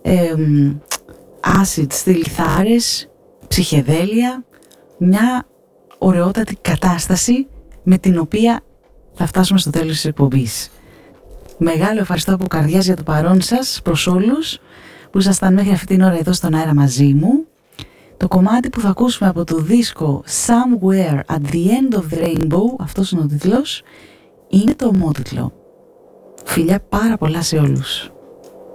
acids, λιθάρες, ψυχεδέλεια, μια ωραιότατη κατάσταση με την οποία θα φτάσουμε στο τέλος της εκπομπής. Μεγάλο ευχαριστώ από καρδιάς για το παρόν σας προς όλους που ήσασταν μέχρι αυτή την ώρα εδώ στον αέρα μαζί μου. Το κομμάτι που θα ακούσουμε από το δίσκο Somewhere at the End of the Rainbow, αυτός είναι ο τίτλος, είναι το ομότιτλο. Φιλιά πάρα πολλά σε όλους.